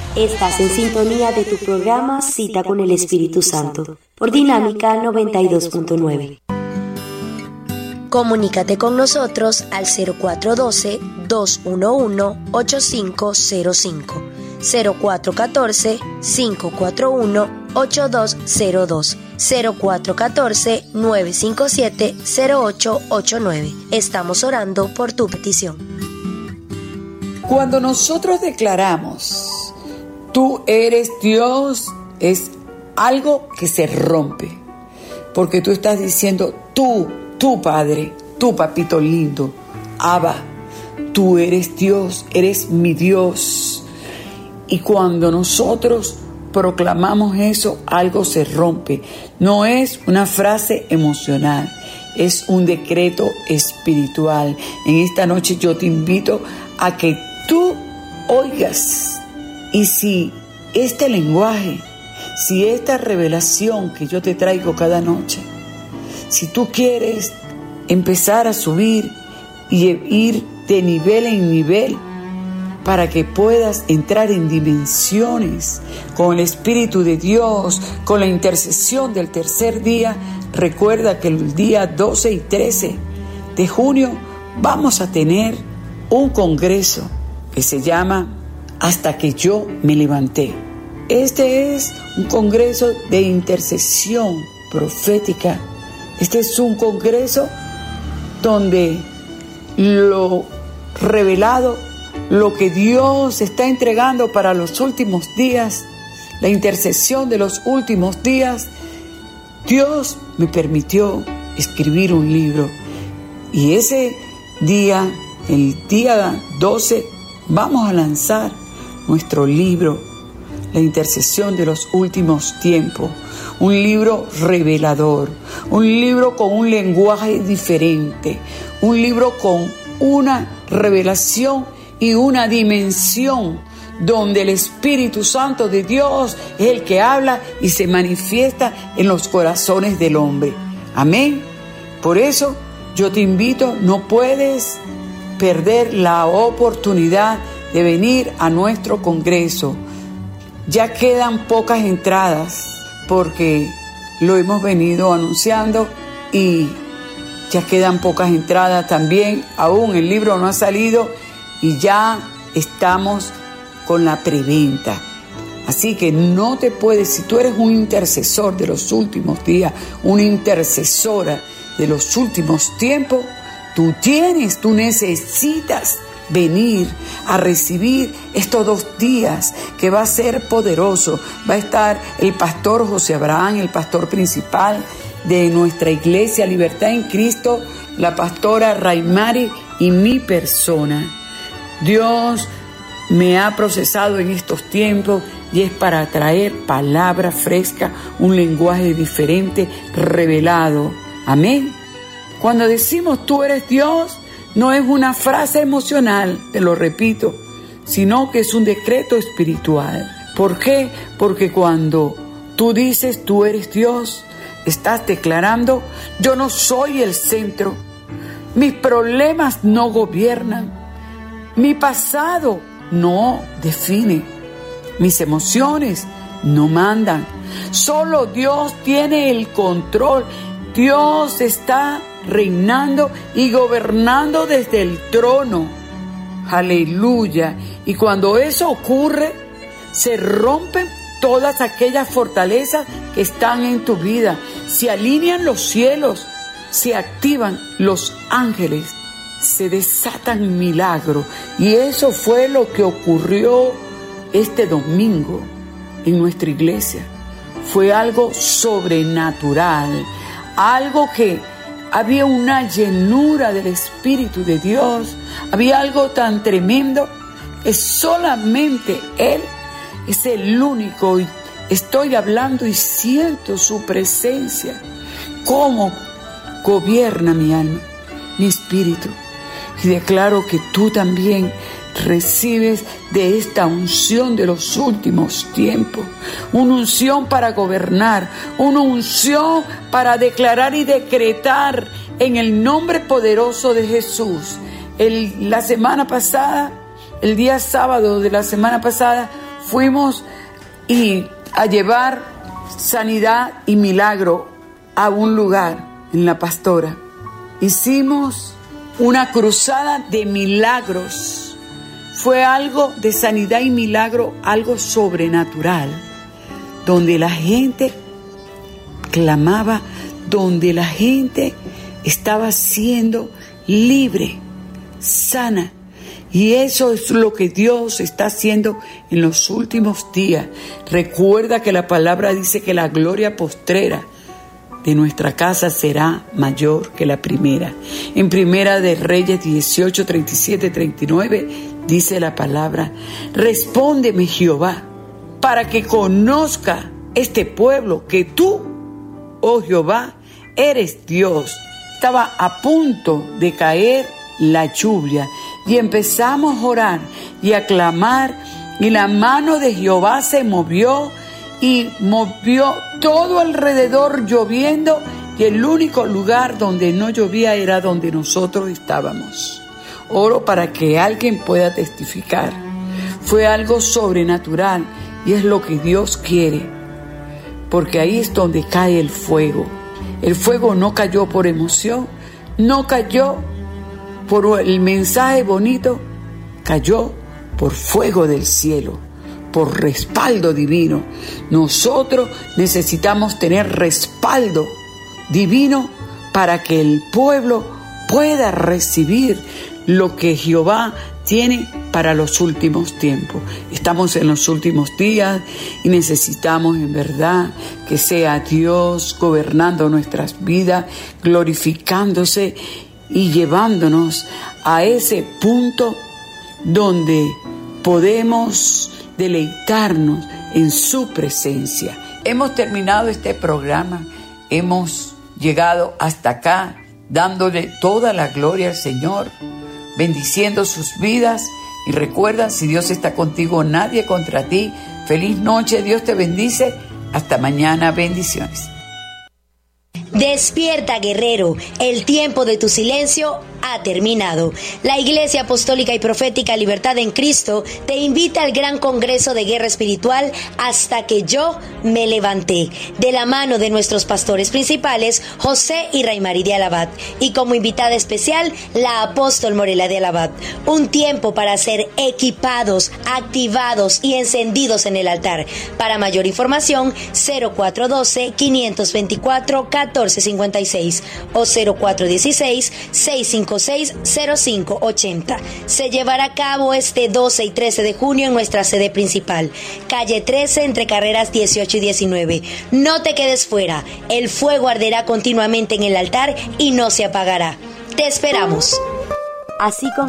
Estás en sintonía de tu programa Cita con el Espíritu Santo por Dinámica 92.9. Comunícate con nosotros al 0412-211-8505, 0414-541-8202, 0414-957-0889. Estamos orando por tu petición. Cuando nosotros declaramos, tú eres Dios, es algo que se rompe. Porque tú estás diciendo, tú Padre, tú papito lindo, Abba, tú eres Dios, eres mi Dios. Y cuando nosotros proclamamos eso, algo se rompe. No es una frase emocional, es un decreto espiritual. En esta noche yo te invito a que tú oigas, y si este lenguaje, si esta revelación que yo te traigo cada noche, si tú quieres empezar a subir y ir de nivel en nivel para que puedas entrar en dimensiones con el Espíritu de Dios, con la intercesión del tercer día, recuerda que el día 12 y 13 de junio vamos a tener un congreso que se llama Hasta que yo me levanté. Este es un congreso de intercesión profética. Este es un congreso donde lo revelado, lo que Dios está entregando para los últimos días, la intercesión de los últimos días, Dios me permitió escribir un libro. Y ese día, el día 12, vamos a lanzar nuestro libro, La intercesión de los últimos tiempos. Un libro revelador, un libro con un lenguaje diferente, un libro con una revelación y una dimensión donde el Espíritu Santo de Dios es el que habla y se manifiesta en los corazones del hombre. Amén. Por eso yo te invito, no puedes perder la oportunidad de venir a nuestro congreso. Ya quedan pocas entradas porque lo hemos venido anunciando y ya quedan pocas entradas también. Aún el libro no ha salido y ya estamos con la preventa. Así que no te puedes, si tú eres un intercesor de los últimos días, una intercesora de los últimos tiempos, tú necesitas venir a recibir estos 2 días que va a ser poderoso. Va a estar el pastor José Abraham, el pastor principal de nuestra iglesia Libertad en Cristo, la pastora Raimari y mi persona. Dios me ha procesado en estos tiempos y es para traer palabra fresca, un lenguaje diferente, revelado. Amén. Cuando decimos tú eres Dios, no es una frase emocional, te lo repito, sino que es un decreto espiritual. ¿Por qué? Porque cuando tú dices tú eres Dios, estás declarando, yo no soy el centro, mis problemas no gobiernan, mi pasado no define, mis emociones no mandan, solo Dios tiene el control. Dios está reinando y gobernando desde el trono. Aleluya. Y cuando eso ocurre, se rompen todas aquellas fortalezas que están en tu vida. Se alinean los cielos, se activan los ángeles, se desatan milagros. Y eso fue lo que ocurrió este domingo en nuestra iglesia. Fue algo sobrenatural, algo que había una llenura del Espíritu de Dios, había algo tan tremendo que solamente Él es el único. Y estoy hablando y siento su presencia, cómo gobierna mi alma, mi espíritu. Y declaro que tú también recibes de esta unción de los últimos tiempos, una unción para gobernar, una unción para declarar y decretar en el nombre poderoso de Jesús. La semana pasada, el día sábado de la semana pasada, fuimos a llevar sanidad y milagro a un lugar en La Pastora. Hicimos una cruzada de milagros. Fue algo de sanidad y milagro, algo sobrenatural, donde la gente clamaba, donde la gente estaba siendo libre, sana. Y eso es lo que Dios está haciendo en los últimos días. Recuerda que la palabra dice que la gloria postrera de nuestra casa será mayor que la primera. En Primera de Reyes 18, 37, 39 dice la palabra: respóndeme, Jehová, para que conozca este pueblo que tú, oh Jehová, eres Dios. Estaba a punto de caer la lluvia y empezamos a orar y a clamar, y la mano de Jehová se movió y movió todo alrededor lloviendo, y el único lugar donde no llovía era donde nosotros estábamos. Oro para que alguien pueda testificar. Fue algo sobrenatural y es lo que Dios quiere, porque ahí es donde cae el fuego. El fuego no cayó por emoción, no cayó por el mensaje bonito, cayó por fuego del cielo, por respaldo divino. Nosotros necesitamos tener respaldo divino para que el pueblo pueda recibir lo que Jehová tiene para los últimos tiempos. Estamos en los últimos días y necesitamos en verdad que sea Dios gobernando nuestras vidas, glorificándose y llevándonos a ese punto donde podemos deleitarnos en su presencia. Hemos terminado este programa, hemos llegado hasta acá, dándole toda la gloria al Señor, bendiciendo sus vidas. Y recuerda, si Dios está contigo, nadie contra ti. Feliz noche, Dios te bendice. Hasta mañana, bendiciones. Despierta, guerrero, el tiempo de tu silencio ha terminado. La Iglesia Apostólica y Profética Libertad en Cristo te invita al gran congreso de guerra espiritual Hasta que yo me levanté, de la mano de nuestros pastores principales, José y Raymari de Alabat, y como invitada especial, la apóstol Morela de Alabat. Un tiempo para ser equipados, activados y encendidos en el altar. Para mayor información, 0412-524-1456 o 0416-656-0580. Se llevará a cabo este 12 y 13 de junio en nuestra sede principal, calle 13, entre carreras 18 y 19. No te quedes fuera, el fuego arderá continuamente en el altar y no se apagará. Te esperamos. Así